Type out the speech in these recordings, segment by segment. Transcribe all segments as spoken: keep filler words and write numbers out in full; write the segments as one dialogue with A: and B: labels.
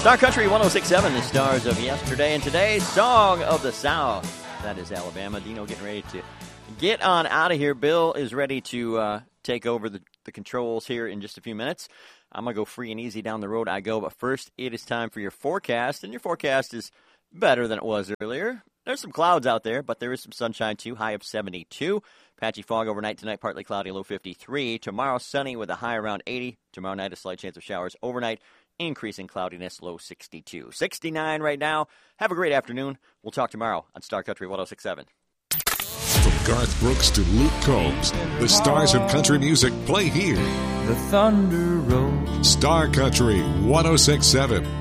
A: Star Country one oh six point seven, the stars of yesterday and today, Song of the South. That is Alabama. Dino getting ready to get on out of here. Bill is ready to uh, take over the, the controls here in just a few minutes. I'm going to go free and easy down the road I go, but first it is time for your forecast, and your forecast is better than it was earlier. There's some clouds out there, but there is some sunshine too, high of seventy-two. Patchy fog overnight tonight, partly cloudy, low fifty-three. Tomorrow sunny with a high around eighty. Tomorrow night a slight chance of showers overnight. Increasing cloudiness, low sixty-two. sixty-nine right now. Have a great afternoon. We'll talk tomorrow on Star Country one oh six point seven.
B: From Garth Brooks to Luke Combs, the stars of country music play here.
C: The Thunder Road.
B: Star Country one oh six point seven.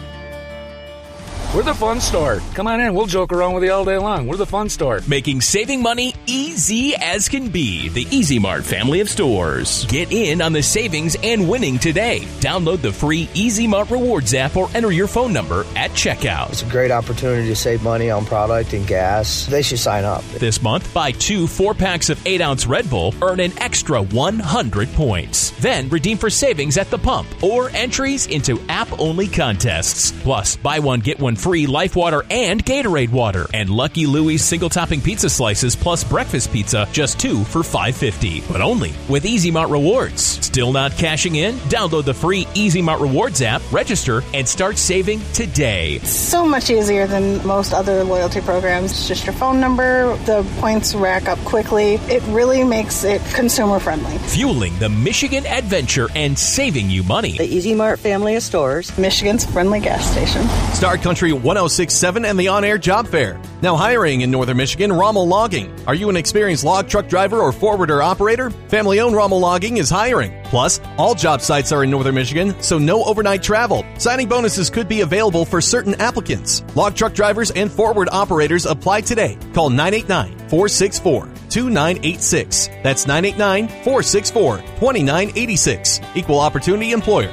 D: We're the fun store. Come on in. We'll joke around with you all day long. We're the fun store.
E: Making saving money easy as can be. The Easy Mart family of stores. Get in on the savings and winning today. Download the free Easy Mart Rewards app or enter your phone number at checkout.
F: It's a great opportunity to save money on product and gas. They should sign up.
E: This month, buy two four-packs of eight ounce Red Bull, earn an extra one hundred points. Then redeem for savings at the pump or entries into app-only contests. Plus, buy one, get one free Life Water and Gatorade water, and Lucky Louie's single topping pizza slices plus breakfast pizza, just two for five fifty. But only with Easy Mart Rewards. Still not cashing in? Download the free Easy Mart Rewards app, register, and start saving today.
G: So much easier than most other loyalty programs. It's just your phone number. The points rack up quickly. It really makes it consumer friendly.
E: Fueling the Michigan adventure and saving you money.
H: The Easy Mart family of stores.
G: Michigan's friendly gas station.
I: Star Country one oh six point seven and the On-Air Job Fair. Now hiring in Northern Michigan, Rommel Logging. Are you an experienced log truck driver or forwarder operator? Family-owned Rommel Logging is hiring. Plus, all job sites are in Northern Michigan, so no overnight travel. Signing bonuses could be available for certain applicants. Log truck drivers and forward operators apply today. Call nine eight nine, four six four, two nine eight six. That's nine eight nine, four six four, two nine eight six. Equal Opportunity Employer.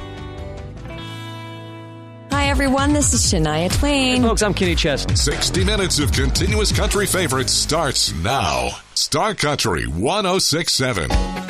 J: Hi, everyone. This is Shania Twain.
D: Hey, folks, I'm Kenny Chesney.
B: sixty minutes of continuous country favorites starts now. Star Country one oh six point seven.